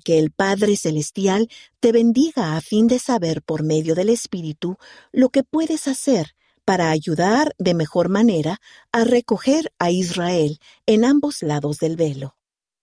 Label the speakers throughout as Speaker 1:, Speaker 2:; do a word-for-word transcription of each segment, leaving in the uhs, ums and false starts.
Speaker 1: que el Padre Celestial te bendiga a fin de saber por medio del Espíritu lo que puedes hacer para ayudar de mejor manera a recoger a Israel en ambos lados del velo.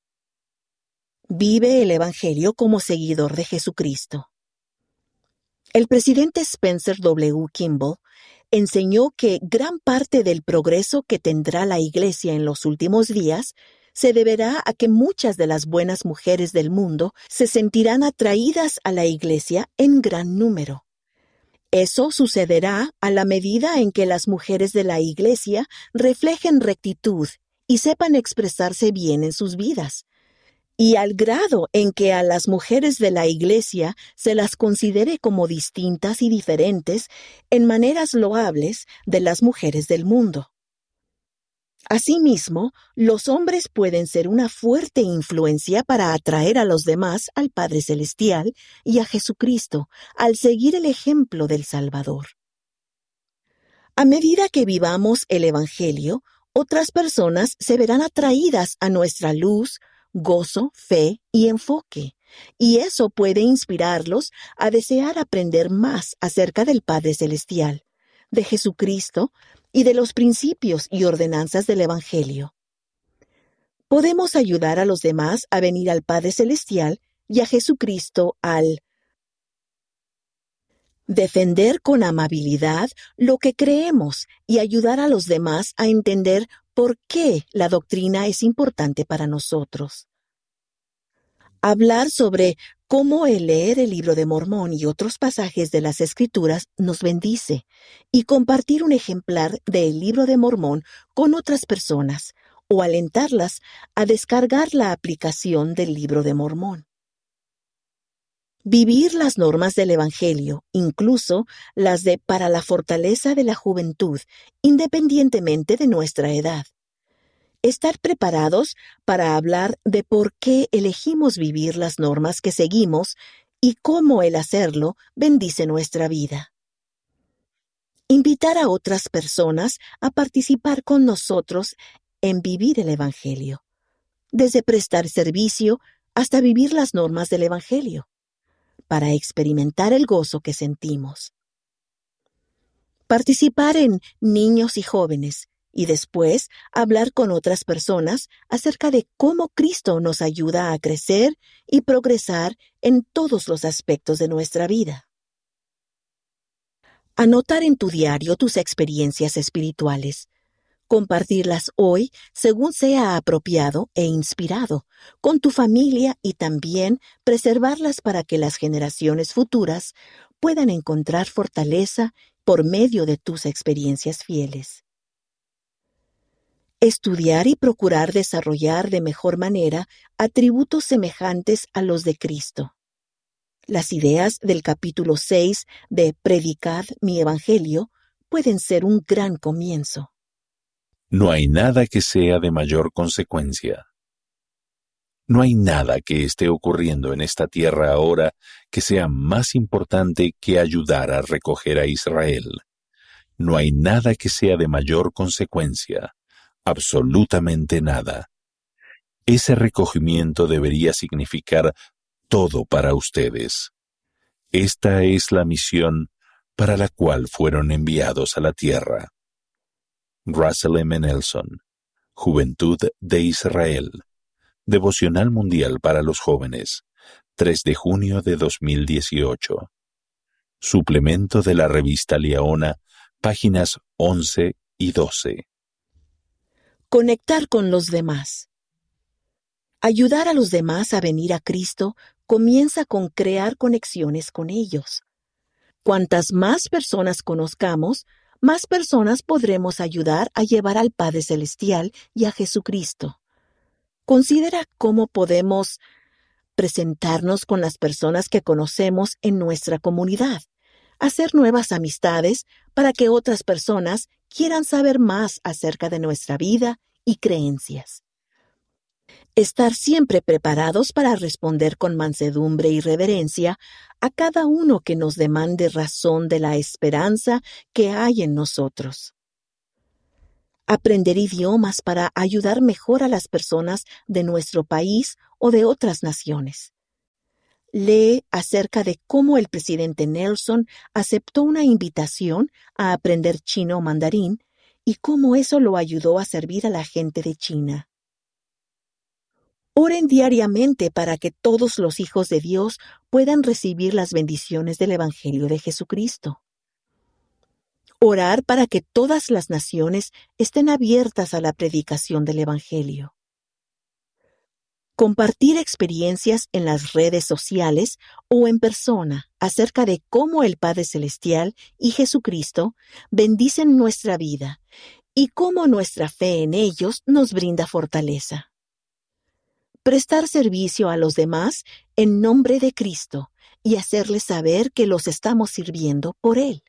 Speaker 1: Vive el Evangelio como seguidor de Jesucristo. El presidente Spencer W. Kimball enseñó que gran parte del progreso que tendrá la Iglesia en los últimos días se deberá a que muchas de las buenas mujeres del mundo se sentirán atraídas a la Iglesia en gran número. Eso sucederá a la medida en que las mujeres de la Iglesia reflejen rectitud y sepan expresarse bien en sus vidas, y al grado en que a las mujeres de la Iglesia se las considere como distintas y diferentes en maneras loables de las mujeres del mundo. Asimismo, los hombres pueden ser una fuerte influencia para atraer a los demás al Padre Celestial y a Jesucristo al seguir el ejemplo del Salvador. A medida que vivamos el Evangelio, otras personas se verán atraídas a nuestra luz, gozo, fe y enfoque, y eso puede inspirarlos a desear aprender más acerca del Padre Celestial, de Jesucristo y de los principios y ordenanzas del Evangelio. Podemos ayudar a los demás a venir al Padre Celestial y a Jesucristo al defender con amabilidad lo que creemos y ayudar a los demás a entender por qué la doctrina es importante para nosotros. Hablar sobre cómo el leer el Libro de Mormón y otros pasajes de las Escrituras nos bendice, y compartir un ejemplar del Libro de Mormón con otras personas, o alentarlas a descargar la aplicación del Libro de Mormón. Vivir las normas del Evangelio, incluso las de para la fortaleza de la juventud, independientemente de nuestra edad. Estar preparados para hablar de por qué elegimos vivir las normas que seguimos y cómo el hacerlo bendice nuestra vida. Invitar a otras personas a participar con nosotros en vivir el Evangelio, desde prestar servicio hasta vivir las normas del Evangelio, para experimentar el gozo que sentimos. Participar en niños y jóvenes, y después hablar con otras personas acerca de cómo Cristo nos ayuda a crecer y progresar en todos los aspectos de nuestra vida. Anotar en tu diario tus experiencias espirituales. Compartirlas hoy según sea apropiado e inspirado con tu familia, y también preservarlas para que las generaciones futuras puedan encontrar fortaleza por medio de tus experiencias fieles. Estudiar y procurar desarrollar de mejor manera atributos semejantes a los de Cristo. Las ideas del capítulo seis de Predicad mi Evangelio pueden ser un gran comienzo.
Speaker 2: No hay nada que sea de mayor consecuencia. No hay nada que esté ocurriendo en esta tierra ahora que sea más importante que ayudar a recoger a Israel. No hay nada que sea de mayor consecuencia. Absolutamente nada. Ese recogimiento debería significar todo para ustedes. Esta es la misión para la cual fueron enviados a la tierra. Russell M. Nelson, Juventud de Israel. Devocional Mundial para los Jóvenes, tres de junio de dos mil dieciocho. Suplemento de la revista Liaona, páginas once y doce.
Speaker 1: Conectar con los demás. Ayudar a los demás a venir a Cristo comienza con crear conexiones con ellos. Cuantas más personas conozcamos, más personas podremos ayudar a llevar al Padre Celestial y a Jesucristo. Considera cómo podemos presentarnos con las personas que conocemos en nuestra comunidad, hacer nuevas amistades para que otras personas quieran saber más acerca de nuestra vida y creencias. Estar siempre preparados para responder con mansedumbre y reverencia a cada uno que nos demande razón de la esperanza que hay en nosotros. Aprender idiomas para ayudar mejor a las personas de nuestro país o de otras naciones. Lee acerca de cómo el presidente Nelson aceptó una invitación a aprender chino mandarín y cómo eso lo ayudó a servir a la gente de China. Oren diariamente para que todos los hijos de Dios puedan recibir las bendiciones del Evangelio de Jesucristo. Orar para que todas las naciones estén abiertas a la predicación del Evangelio. Compartir experiencias en las redes sociales o en persona acerca de cómo el Padre Celestial y Jesucristo bendicen nuestra vida y cómo nuestra fe en ellos nos brinda fortaleza. Prestar servicio a los demás en nombre de Cristo y hacerles saber que los estamos sirviendo por Él.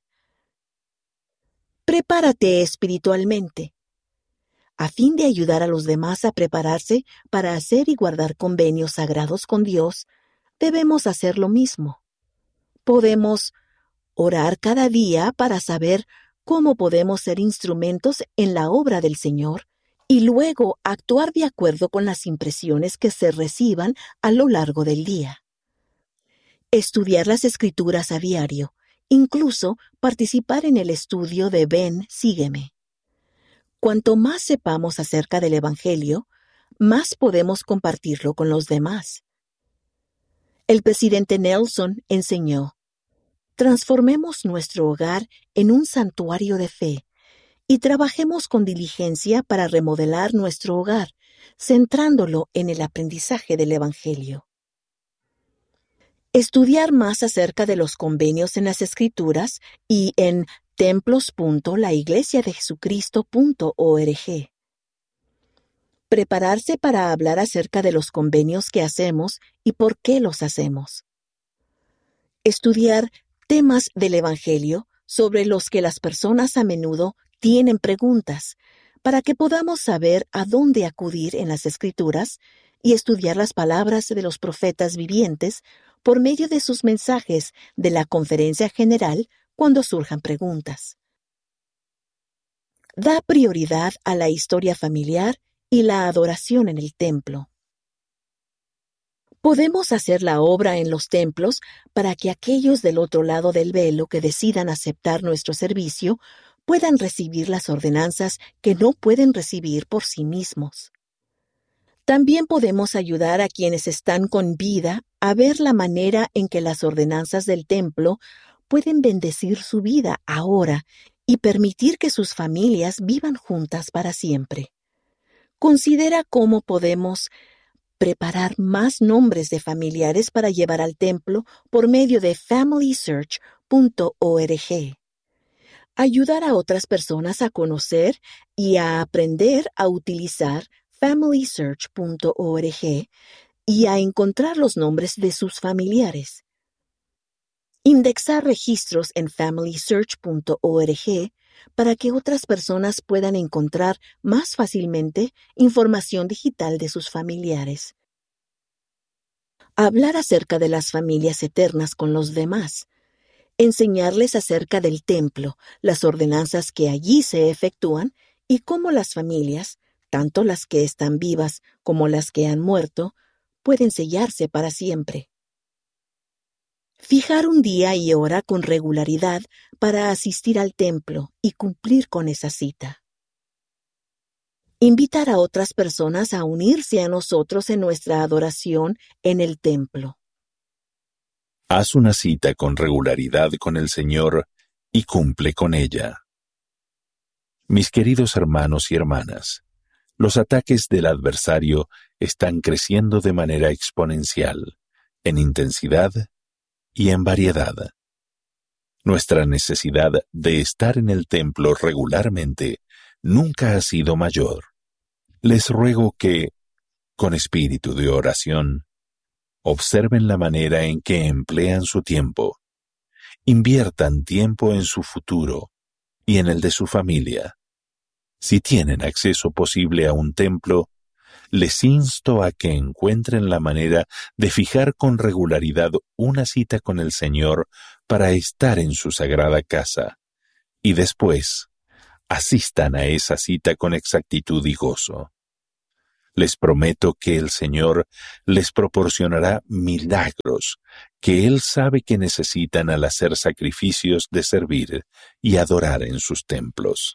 Speaker 1: Prepárate espiritualmente. A fin de ayudar a los demás a prepararse para hacer y guardar convenios sagrados con Dios, debemos hacer lo mismo. Podemos orar cada día para saber cómo podemos ser instrumentos en la obra del Señor y luego actuar de acuerdo con las impresiones que se reciban a lo largo del día. Estudiar las Escrituras a diario, incluso participar en el estudio de Ven, Sígueme. Cuanto más sepamos acerca del Evangelio, más podemos compartirlo con los demás. El presidente Nelson enseñó: transformemos nuestro hogar en un santuario de fe y trabajemos con diligencia para remodelar nuestro hogar, centrándolo en el aprendizaje del Evangelio. Estudiar más acerca de los convenios en las Escrituras y en templos punto la iglesia de jesucristo punto org. Prepararse para hablar acerca de los convenios que hacemos y por qué los hacemos. Estudiar temas del Evangelio sobre los que las personas a menudo tienen preguntas, para que podamos saber a dónde acudir en las Escrituras y estudiar las palabras de los profetas vivientes por medio de sus mensajes de la Conferencia General cuando surjan preguntas. Da prioridad a la historia familiar y la adoración en el templo. Podemos hacer la obra en los templos para que aquellos del otro lado del velo que decidan aceptar nuestro servicio puedan recibir las ordenanzas que no pueden recibir por sí mismos. También podemos ayudar a quienes están con vida a ver la manera en que las ordenanzas del templo pueden bendecir su vida ahora y permitir que sus familias vivan juntas para siempre. Considera cómo podemos preparar más nombres de familiares para llevar al templo por medio de family search punto org. Ayudar a otras personas a conocer y a aprender a utilizar family search punto org y a encontrar los nombres de sus familiares. Indexar registros en family search punto org para que otras personas puedan encontrar más fácilmente información digital de sus familiares. Hablar acerca de las familias eternas con los demás. Enseñarles acerca del templo, las ordenanzas que allí se efectúan y cómo las familias, tanto las que están vivas como las que han muerto, pueden sellarse para siempre. Fijar un día y hora con regularidad para asistir al templo y cumplir con esa cita. Invitar a otras personas a unirse a nosotros en nuestra adoración en el templo.
Speaker 2: Haz una cita con regularidad con el Señor y cumple con ella. Mis queridos hermanos y hermanas, los ataques del adversario están creciendo de manera exponencial, en intensidad y en variedad. Nuestra necesidad de estar en el templo regularmente nunca ha sido mayor. Les ruego que, con espíritu de oración, observen la manera en que emplean su tiempo. Inviertan tiempo en su futuro y en el de su familia. Si tienen acceso posible a un templo, les insto a que encuentren la manera de fijar con regularidad una cita con el Señor para estar en su sagrada casa, y después asistan a esa cita con exactitud y gozo. Les prometo que el Señor les proporcionará milagros que Él sabe que necesitan al hacer sacrificios de servir y adorar en sus templos.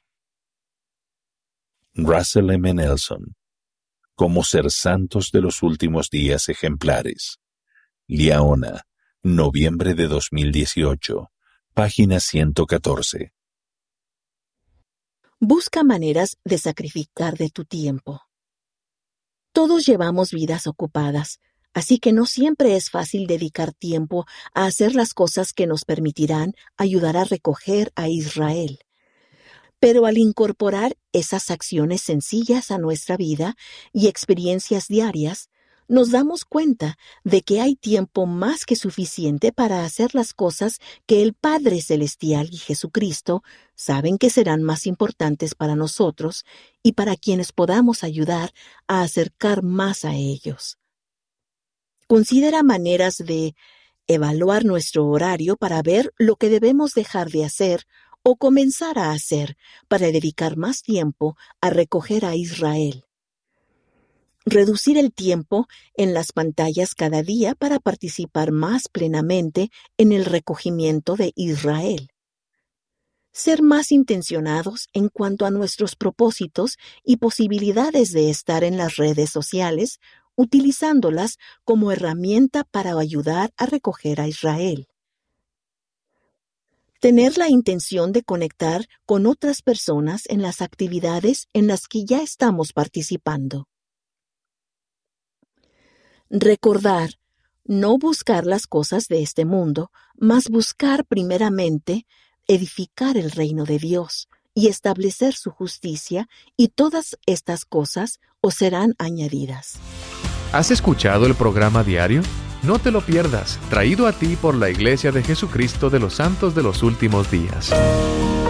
Speaker 2: Russell M. Nelson. Cómo ser santos de los últimos días ejemplares. Liaona, noviembre de dos mil dieciocho, página ciento catorce.
Speaker 1: Busca maneras de sacrificar de tu tiempo. Todos llevamos vidas ocupadas, así que no siempre es fácil dedicar tiempo a hacer las cosas que nos permitirán ayudar a recoger a Israel. Pero al incorporar esas acciones sencillas a nuestra vida y experiencias diarias, nos damos cuenta de que hay tiempo más que suficiente para hacer las cosas que el Padre Celestial y Jesucristo saben que serán más importantes para nosotros y para quienes podamos ayudar a acercar más a ellos. Considera maneras de evaluar nuestro horario para ver lo que debemos dejar de hacer o comenzar a hacer para dedicar más tiempo a recoger a Israel. Reducir el tiempo en las pantallas cada día para participar más plenamente en el recogimiento de Israel. Ser más intencionados en cuanto a nuestros propósitos y posibilidades de estar en las redes sociales, utilizándolas como herramienta para ayudar a recoger a Israel. Tener la intención de conectar con otras personas en las actividades en las que ya estamos participando. Recordar, no buscar las cosas de este mundo, mas buscar primeramente edificar el reino de Dios y establecer su justicia, y todas estas cosas os serán añadidas.
Speaker 3: ¿Has escuchado el programa diario? No te lo pierdas, traído a ti por la Iglesia de Jesucristo de los Santos de los Últimos Días.